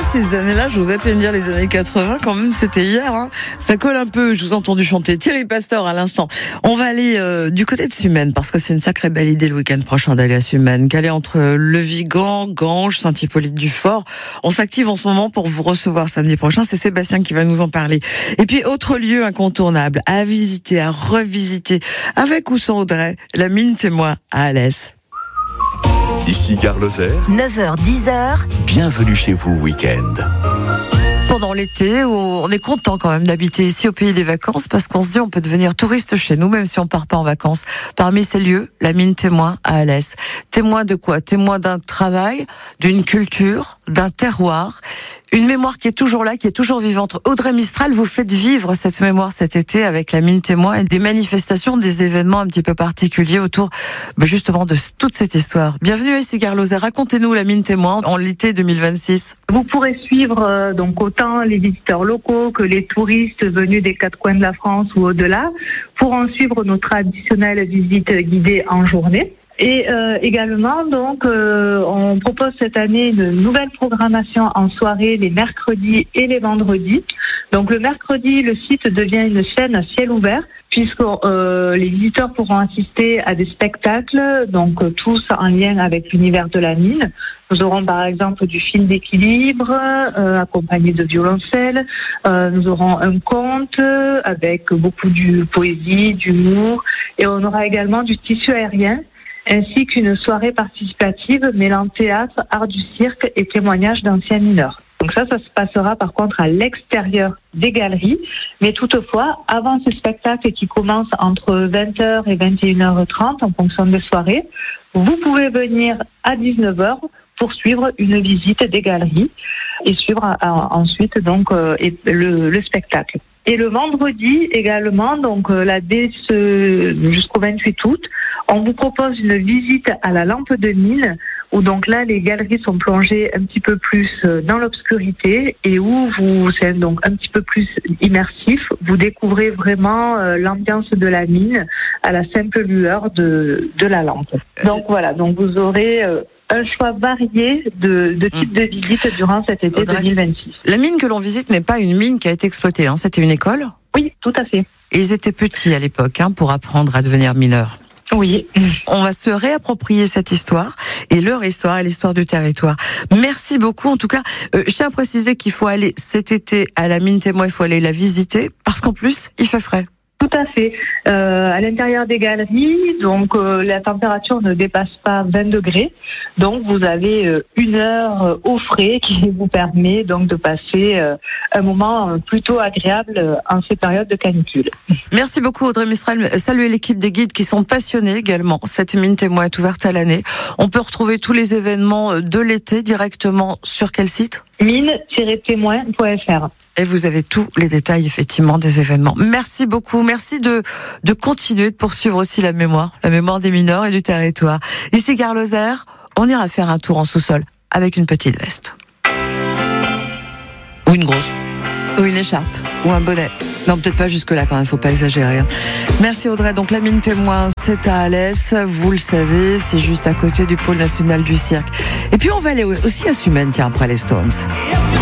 ces années-là, j'ose à peine dire les années 80, quand même, c'était hier. Hein. Ça colle un peu, je vous ai entendu chanter Thierry Pastor à l'instant. On va aller du côté de Sumène, parce que c'est une sacrée belle idée le week-end prochain d'aller à Sumène, qu'aller entre Le Vigan, Ganges, Saint-Hippolyte-du-Fort. On s'active en ce moment pour vous recevoir samedi prochain, c'est Sébastien qui va nous en parler. Et puis, autre lieu incontournable à visiter, à revisiter, avec ou sans Audrey, la mine témoin à Alès. Ici Gare Lozère, 9h-10h, bienvenue chez vous week-end. Pendant l'été, on est content quand même d'habiter ici au pays des vacances parce qu'on se dit on peut devenir touriste chez nous même si on part pas en vacances. Parmi ces lieux, la mine témoin à Alès. Témoin de quoi? Témoin d'un travail, d'une culture, d'un terroir, une mémoire qui est toujours là, qui est toujours vivante. Audrey Mistral, vous faites vivre cette mémoire cet été avec la mine témoin et des manifestations, des événements un petit peu particuliers autour justement de toute cette histoire. Bienvenue ici Gare Lozère. Racontez-nous la mine témoin en l'été 2026. Vous pourrez suivre donc autant les visiteurs locaux que les touristes venus des quatre coins de la France ou au-delà pour en suivre nos traditionnelles visites guidées en journée. Et également, donc, on propose cette année une nouvelle programmation en soirée les mercredis et les vendredis. Donc, le mercredi, le site devient une scène à ciel ouvert puisque les visiteurs pourront assister à des spectacles, donc tous en lien avec l'univers de la mine. Nous aurons par exemple du fil d'équilibre accompagné de violoncelle. Nous aurons un conte avec beaucoup de poésie, d'humour, et on aura également du tissu aérien, ainsi qu'une soirée participative mêlant théâtre, art du cirque et témoignages d'anciens mineurs. Donc ça se passera par contre à l'extérieur des galeries, mais toutefois, avant ce spectacle qui commence entre 20h et 21h30 en fonction des soirées, vous pouvez venir à 19h pour suivre une visite des galeries et suivre ensuite donc le spectacle. Et le vendredi également, donc là dès jusqu'au 28 août, on vous propose une visite à la lampe de mine, où donc là les galeries sont plongées un petit peu plus dans l'obscurité et où c'est donc un petit peu plus immersif. Vous découvrez vraiment l'ambiance de la mine à la simple lueur de la lampe. Donc voilà, donc vous aurez un choix varié de types de visites durant cet été Audrey, 2026. La mine que l'on visite n'est pas une mine qui a été exploitée, hein. C'était une école ? Oui, tout à fait. Et ils étaient petits à l'époque pour apprendre à devenir mineurs. Oui. On va se réapproprier cette histoire et leur histoire et l'histoire du territoire. Merci beaucoup. En tout cas, je tiens à préciser qu'il faut aller cet été à la mine témoin, il faut aller la visiter parce qu'en plus, il fait frais. Tout à fait. À l'intérieur des galeries, donc la température ne dépasse pas 20 degrés. Donc vous avez une heure au frais qui vous permet donc de passer un moment plutôt agréable en ces périodes de canicule. Merci beaucoup Audrey Mistral. Saluez l'équipe des guides qui sont passionnés également. Cette mine témoin est ouverte à l'année. On peut retrouver tous les événements de l'été directement sur quel site ? mine-témoin.fr. Et vous avez tous les détails, effectivement, des événements. Merci beaucoup. Merci de continuer, de poursuivre aussi la mémoire des mineurs et du territoire. Ici, Gare Lozère, on ira faire un tour en sous-sol avec une petite veste. Ou une grosse. Ou une écharpe. Ou un bonnet. Non, peut-être pas jusque-là quand même, faut pas exagérer. Merci Audrey. Donc la mine témoin, c'est à Alès. Vous le savez, c'est juste à côté du pôle national du cirque. Et puis on va aller aussi à Sumène, tiens, après les Stones.